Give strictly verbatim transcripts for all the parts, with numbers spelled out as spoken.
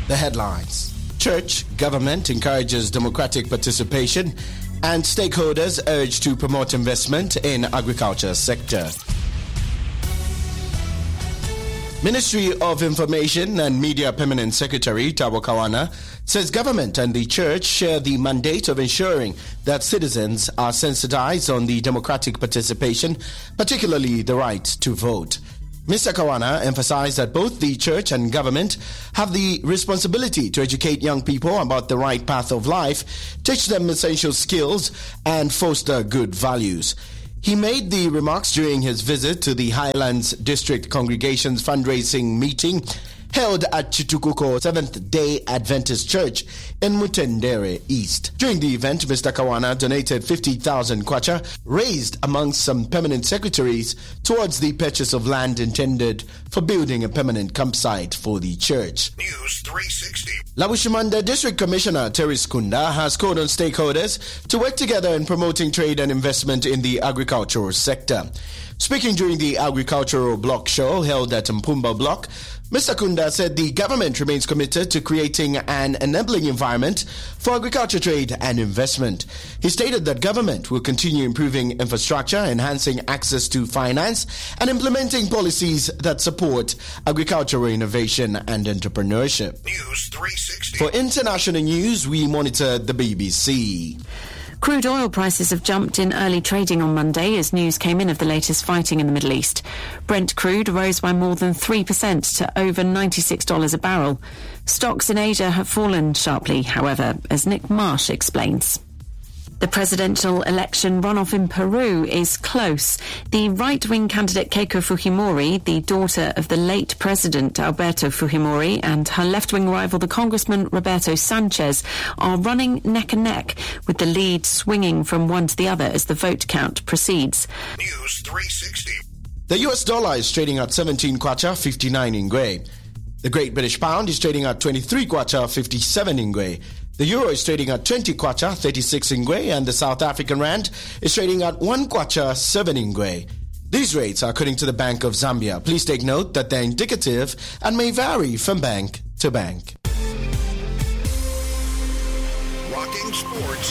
The headlines. Church, government encourages democratic participation and stakeholders urge to promote investment in agriculture sector. Ministry of Information and Media Permanent Secretary Tabo Kawana says government and the church share the mandate of ensuring that citizens are sensitized on the democratic participation, particularly the right to vote. Mister Kawana emphasized that both the church and government have the responsibility to educate young people about the right path of life, teach them essential skills, and foster good values. He made the remarks during his visit to the Highlands District Congregation's fundraising meeting held at Chitukuko Seventh-day Adventist Church in Mutendere East. During the event, Mister Kawana donated fifty thousand kwacha, raised among some permanent secretaries, towards the purchase of land intended for building a permanent campsite for the church. News three sixty. Labushimanda District Commissioner Terry Skunda has called on stakeholders to work together in promoting trade and investment in the agricultural sector. Speaking during the agricultural block show held at Mpumba Block, Mister Kunda said the government remains committed to creating an enabling environment for agriculture trade and investment. He stated that government will continue improving infrastructure, enhancing access to finance, and implementing policies that support agricultural innovation and entrepreneurship. News three sixty. For international news, we monitor the B B C. Crude oil prices have jumped in early trading on Monday as news came in of the latest fighting in the Middle East. Brent crude rose by more than three percent to over ninety-six dollars a barrel. Stocks in Asia have fallen sharply, however, as Nick Marsh explains. The presidential election runoff in Peru is close. The right-wing candidate Keiko Fujimori, the daughter of the late president Alberto Fujimori, and her left-wing rival, the Congressman Roberto Sanchez, are running neck and neck, with the lead swinging from one to the other as the vote count proceeds. News three sixty. The U S dollar is trading at seventeen kwacha, fifty-nine ingwe. The Great British Pound is trading at twenty-three kwacha, fifty-seven ingwe. The euro is trading at twenty kwacha, thirty-six ingwe, and the South African rand is trading at one kwacha, seven ingwe. These rates are according to the Bank of Zambia. Please take note that they're indicative and may vary from bank to bank. Rocking sports.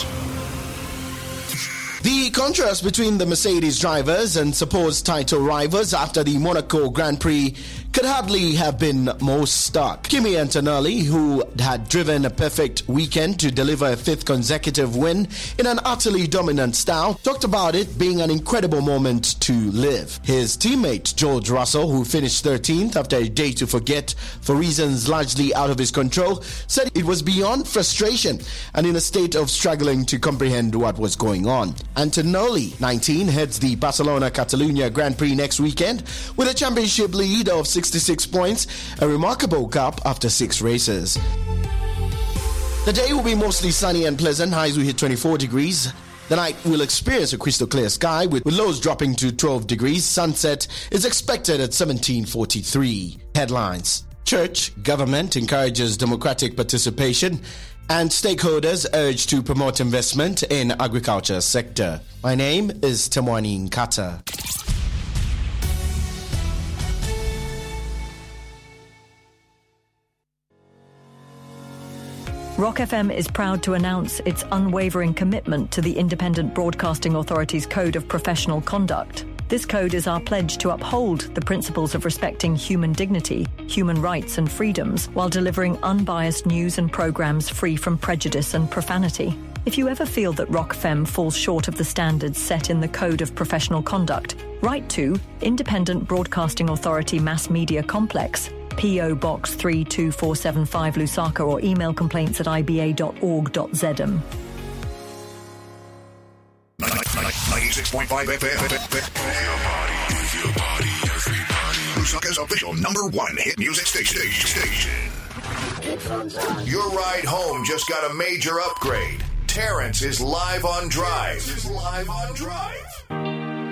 The contrast between the Mercedes drivers and supposed title rivals after the Monaco Grand Prix could hardly have been more stark. Kimi Antonelli, who had driven a perfect weekend to deliver a fifth consecutive win in an utterly dominant style, talked about it being an incredible moment to live. His teammate George Russell, who finished thirteenth after a day to forget for reasons largely out of his control, said it was beyond frustration and in a state of struggling to comprehend what was going on. Antonelli, nineteen, heads the Barcelona Catalunya Grand Prix next weekend with a championship lead of sixty-six points, a remarkable gap after six races. The day will be mostly sunny and pleasant. Highs will hit twenty-four degrees. The night will experience a crystal clear sky with, with lows dropping to twelve degrees. Sunset is expected at seventeen forty-three. Headlines. Church, government encourages democratic participation and stakeholders urge to promote investment in agriculture sector. My name is Temwani Nkata. Rock F M is proud to announce its unwavering commitment to the Independent Broadcasting Authority's Code of Professional Conduct. This code is our pledge to uphold the principles of respecting human dignity, human rights and freedoms, while delivering unbiased news and programs free from prejudice and profanity. If you ever feel that Rock F M falls short of the standards set in the Code of Professional Conduct, write to Independent Broadcasting Authority Mass Media Complex, P O Box three two four seven five Lusaka, or email complaints at i b a dot org dot z m. ninety-six point five F M. Move your body, move your body, everybody. Lusaka's official number one hit music station. station. Your ride home just got a major upgrade. Terrence is live on Drive. Is live on Drive.